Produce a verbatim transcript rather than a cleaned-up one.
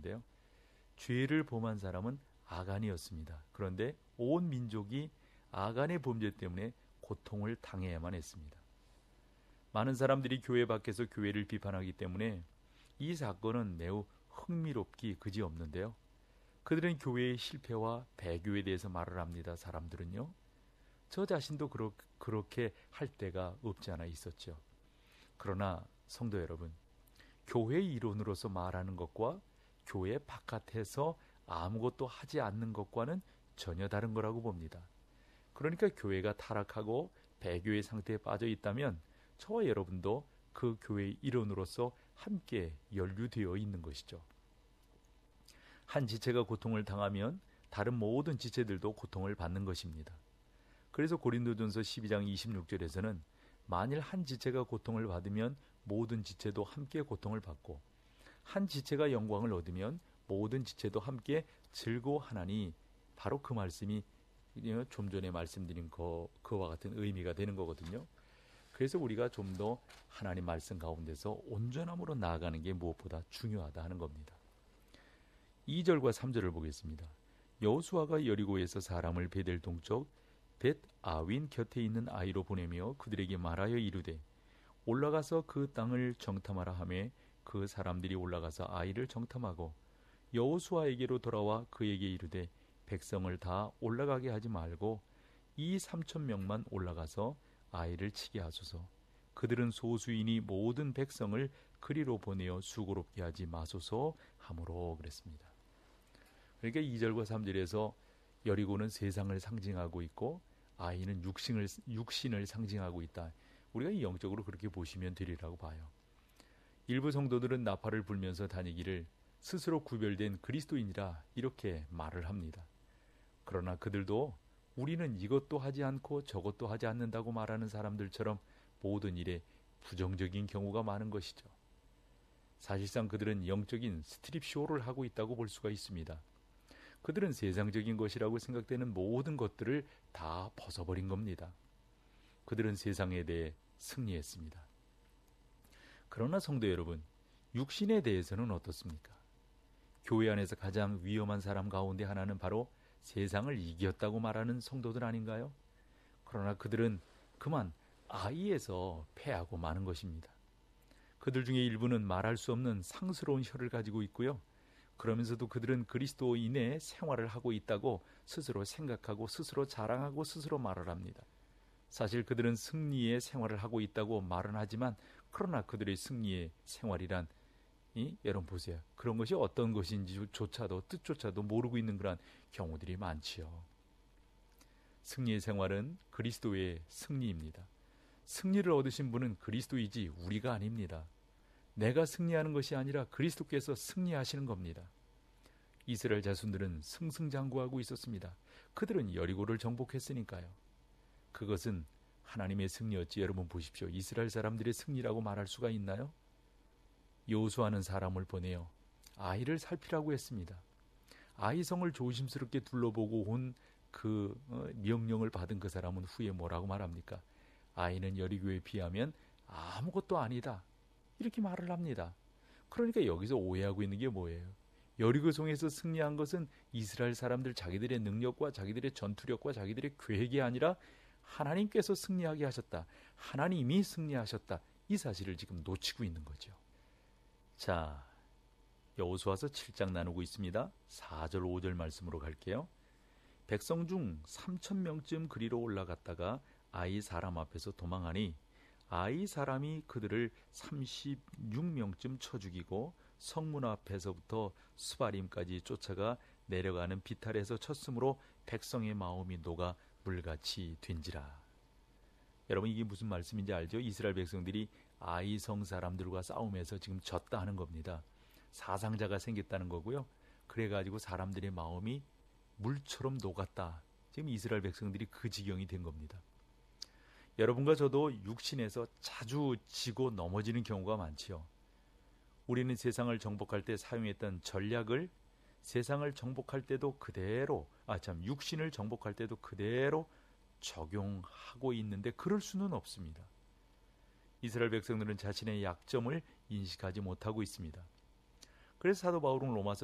있는데요. 죄를 범한 사람은 아간이었습니다. 그런데 온 민족이 아간의 범죄 때문에 고통을 당해야만 했습니다. 많은 사람들이 교회 밖에서 교회를 비판하기 때문에 이 사건은 매우 흥미롭기 그지없는데요. 그들은 교회의 실패와 배교에 대해서 말을 합니다. 사람들은요. 저 자신도 그러, 그렇게 할 때가 없지 않아 있었죠. 그러나 성도 여러분, 교회 이론으로서 말하는 것과 교회 바깥에서 아무것도 하지 않는 것과는 전혀 다른 거라고 봅니다. 그러니까 교회가 타락하고 배교의 상태에 빠져 있다면 저와 여러분도 그 교회의 일원으로서 함께 연루되어 있는 것이죠. 한 지체가 고통을 당하면 다른 모든 지체들도 고통을 받는 것입니다. 그래서 고린도전서 십이 장 이십육 절에서는 만일 한 지체가 고통을 받으면 모든 지체도 함께 고통을 받고 한 지체가 영광을 얻으면 모든 지체도 함께 즐거워하나니 바로 그 말씀이 좀 전에 말씀드린 거, 그와 같은 의미가 되는 거거든요. 그래서 우리가 좀 더 하나님 말씀 가운데서 온전함으로 나아가는 게 무엇보다 중요하다 하는 겁니다. 이 절과 삼 절을 보겠습니다. 여호수아가 여리고에서 사람을 베델 동쪽 벳 아윈 곁에 있는 아이로 보내며 그들에게 말하여 이르되 올라가서 그 땅을 정탐하라 하매 그 사람들이 올라가서 아이를 정탐하고 여호수아에게로 돌아와 그에게 이르되 백성을 다 올라가게 하지 말고 이 삼천 명만 올라가서 아이를 치게 하소서. 그들은 소수이니 모든 백성을 그리로 보내어 수고롭게 하지 마소서 하므로 그랬습니다. 그러니까 이 절과 삼 절에서 여리고는 세상을 상징하고 있고 아이는 육신을, 육신을 상징하고 있다. 우리가 이 영적으로 그렇게 보시면 되리라고 봐요. 일부 성도들은 나팔을 불면서 다니기를 스스로 구별된 그리스도인이라 이렇게 말을 합니다. 그러나 그들도 우리는 이것도 하지 않고 저것도 하지 않는다고 말하는 사람들처럼 모든 일에 부정적인 경우가 많은 것이죠. 사실상 그들은 영적인 스트립쇼를 하고 있다고 볼 수가 있습니다. 그들은 세상적인 것이라고 생각되는 모든 것들을 다 벗어버린 겁니다. 그들은 세상에 대해 승리했습니다. 그러나 성도 여러분, 육신에 대해서는 어떻습니까? 교회 안에서 가장 위험한 사람 가운데 하나는 바로 세상을 이겼다고 말하는 성도들 아닌가요? 그러나 그들은 그만 아이에서 패하고 마는 것입니다. 그들 중에 일부는 말할 수 없는 상스러운 혀를 가지고 있고요. 그러면서도 그들은 그리스도인의 생활을 하고 있다고 스스로 생각하고 스스로 자랑하고 스스로 말을 합니다. 사실 그들은 승리의 생활을 하고 있다고 말은 하지만 그러나 그들의 승리의 생활이란 이, 여러분 보세요. 그런 것이 어떤 것인지조차도 뜻조차도 모르고 있는 그런 경우들이 많지요. 승리의 생활은 그리스도의 승리입니다. 승리를 얻으신 분은 그리스도이지 우리가 아닙니다. 내가 승리하는 것이 아니라 그리스도께서 승리하시는 겁니다. 이스라엘 자손들은 승승장구하고 있었습니다. 그들은 여리고를 정복했으니까요. 그것은 하나님의 승리였지. 여러분 보십시오. 이스라엘 사람들의 승리라고 말할 수가 있나요? 여호수아는 사람을 보내어 아이를 살피라고 했습니다. 아이성을 조심스럽게 둘러보고 온 그 명령을 받은 그 사람은 후에 뭐라고 말합니까? 아이는 여리고에 비하면 아무것도 아니다. 이렇게 말을 합니다. 그러니까 여기서 오해하고 있는 게 뭐예요? 여리고성에서 승리한 것은 이스라엘 사람들 자기들의 능력과 자기들의 전투력과 자기들의 계획이 아니라 하나님께서 승리하게 하셨다. 하나님이 승리하셨다. 이 사실을 지금 놓치고 있는 거죠. 자, 여호수아서 칠 장 나누고 있습니다. 사 절 오 절 말씀으로 갈게요. 백성 중 삼천 명쯤 그리로 올라갔다가 아이 사람 앞에서 도망하니 아이 사람이 그들을 삼십육 명쯤 쳐 죽이고 성문 앞에서부터 스바림까지 쫓아가 내려가는 비탈에서 쳤으므로 백성의 마음이 녹아 물같이 된지라. 여러분 이게 무슨 말씀인지 알죠? 이스라엘 백성들이 아이성 사람들과 싸움에서 지금 졌다 하는 겁니다. 사상자가 생겼다는 거고요. 그래가지고 사람들의 마음이 물처럼 녹았다. 지금 이스라엘 백성들이 그 지경이 된 겁니다. 여러분과 저도 육신에서 자주 지고 넘어지는 경우가 많지요. 우리는 세상을 정복할 때 사용했던 전략을 세상을 정복할 때도 그대로, 아 참, 육신을 정복할 때도 그대로 적용하고 있는데 그럴 수는 없습니다. 이스라엘 백성들은 자신의 약점을 인식하지 못하고 있습니다. 그래서 사도 바울은 로마서